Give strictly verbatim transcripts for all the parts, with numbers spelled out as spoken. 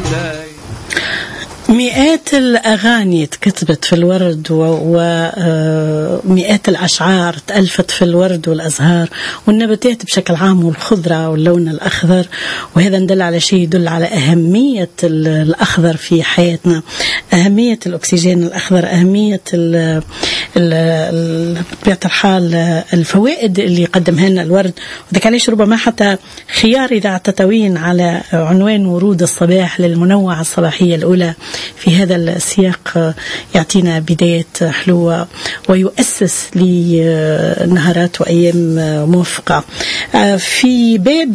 مئات الأغاني تكتبت في الورد ومئات الأشعار تألفت في الورد والأزهار والنباتات بشكل عام والخضرة واللون الأخضر، وهذا ندل على شيء يدل على أهمية الأخضر في حياتنا، أهمية الأكسجين الأخضر، أهمية بطبيعة الحال الفوائد اللي يقدمها لنا الورد. وذلك علاش ربما حتى خيار إذاعة تطاوين على عنوان ورود الصباح للمنوعة الصباحية الأولى في هذا السياق يعطينا بداية حلوة ويؤسس لنهارات وأيام موفقة. في باب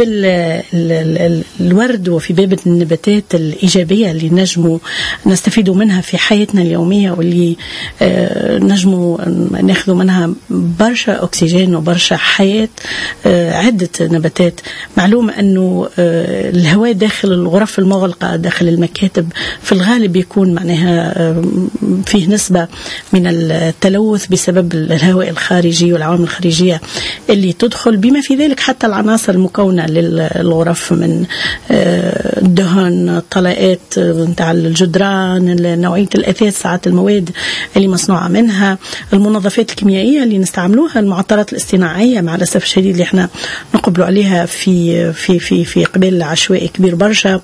الورد وفي باب النباتات الإيجابية اللي نجموا نستفيد منها في حياتنا اليومية واللي نجموا ناخذ منها برشا أكسجين وبرشا حياة، عدة نباتات. معلوم أنه الهواء داخل الغرف المغلقة داخل المكاتب في الغالب يكون معناها فيه نسبة من التلوث بسبب الهواء الخارجي والعوامل الخارجية اللي تدخل، بما في ذلك حتى العناصر المكونة للغرف من الدهن، طلائات نتاع الجدران، نوعية الأثاث، ساعات المواد اللي مصنوعة منها، المنظفات الكيميائية اللي نستعملوها، المعطرات الاصطناعية مع الأسف الشديد اللي احنا نقبلوا عليها في في في في قبال عشوائي كبير برشا،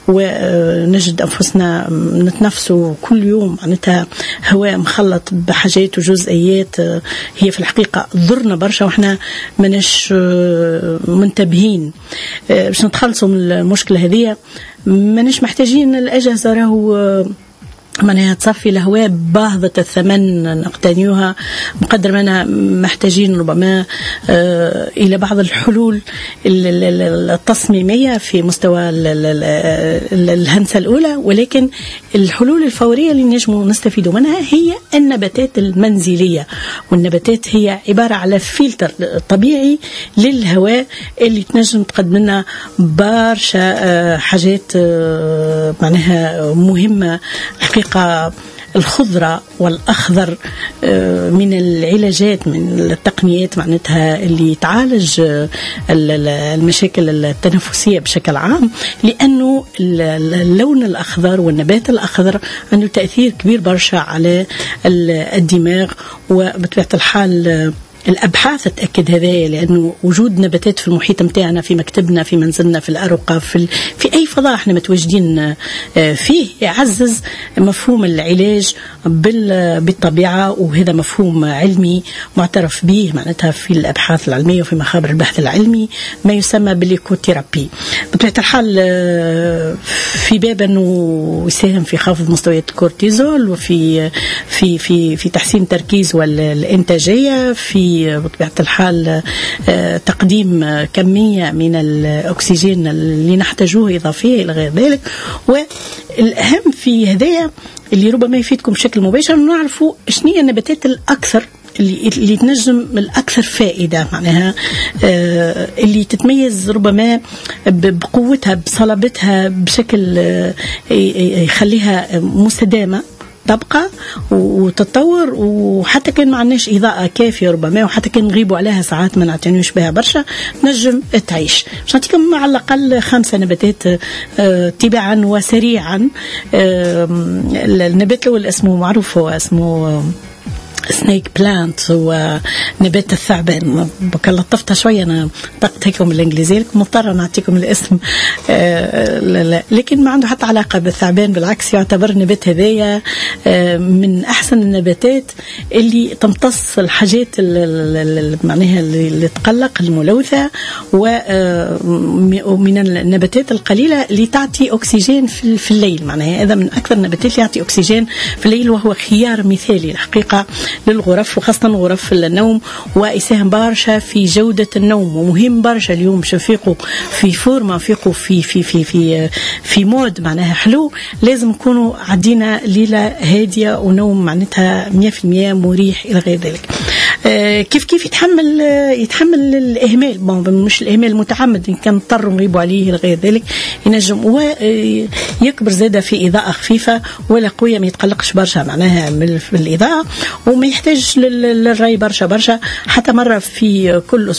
ونجد أنفسنا نتنفسوا كل يوم معناتها هواء مخلط بحاجات وجزئيات هي في الحقيقة ضرنا برشا واحنا منش منتبهين. باش نتخلصوا من المشكلة هذه منش محتاجين الأجهزة راهو معناها تصفي الهواء باهظة الثمن نقتنيوها، مقدر ما محتاجين ربما إلى بعض الحلول التصميمية في مستوى الهندسة الأولى، ولكن الحلول الفورية اللي نجموا نستفيدوا منها هي النباتات المنزلية. والنباتات هي عبارة على فلتر طبيعي للهواء اللي تنجم تقدم لنا برشا حاجات معناها مهمة. الحقيقة الخضرة والأخضر من العلاجات، من التقنيات معناتها اللي تعالج المشاكل التنفسية بشكل عام، لأنه اللون الأخضر والنبات الأخضر عنده تأثير كبير برشا على الدماغ. وبطبيعة الحال الأبحاث تأكد هذا، لأنه وجود نباتات في المحيط متاعنا، في مكتبنا، في منزلنا، في الأرقة، في, في أي فضاء احنا متواجدين فيه، يعزز مفهوم العلاج بالطبيعة، وهذا مفهوم علمي معترف به معناتها في الأبحاث العلمية وفي مخابر البحث العلمي، ما يسمى بالإيكوثيرابي. بطبيعة الحال في باب أنه يساهم في خفض مستويات الكورتيزول وفي في في في تحسين التركيز والإنتاجية، في بطبيعة الحال تقديم كمية من الأكسجين اللي نحتاجوه إضافية إلى غير ذلك. والأهم في هذايا اللي ربما يفيدكم بشكل مباشر نعرفوا شنو هي النباتات الأكثر اللي اللي تنجم الأكثر فائدة، معناها اللي تتميز ربما بقوتها بصلابتها بشكل يخليها مستدامة تبقى وتتطور، وحتى كان ما عندناش إضاءة كافية ربما، وحتى كان نغيبوا عليها ساعات ما نعتنيوش بها برشا، نجم تعيش. باش نعطيكم على الأقل خمسة نباتات تباعا وسريعا. النبات الأول اسمه معروف، هو اسمه سنيك بلانت، هو نبات الثعبان. بك لطفتها شوية، أنا طقت هيكم بالإنجليزية لكم مضطرة نعطيكم الاسم آه لا لا. لكن ما عنده حتى علاقة بالثعبان، بالعكس يعتبر نبات هذايا آه من أحسن النباتات اللي تمتص الحاجات اللي معناها اللي تقلق الملوثة، ومن النباتات القليلة اللي تعطي أكسجين في الليل. معناها هذا من أكثر النباتات اللي يعطي أكسجين في الليل، وهو خيار مثالي الحقيقة للغرف وخاصة غرف النوم، ويساهم برشا في جودة النوم. ومهم برشا اليوم باش نفيقوا في فورما، نفيقوا في في في في في مود معناها حلو، لازم نكونوا عدينا ليلة هادية ونوم معناتها مية في المية مريح إلى غير ذلك. آه كيف كيف يتحمل آه يتحمل الإهمال، مش الإهمال المتعمد، إن كان اضطروا نغيبوا عليه إلى غير ذلك ينجم، ويكبر زادة في إضاءة خفيفة ولا قوية، ما يتقلقش برشا معناها من الإضاءة، وما يحتاج للري برشا برشا، حتى مرة في كل أسبوع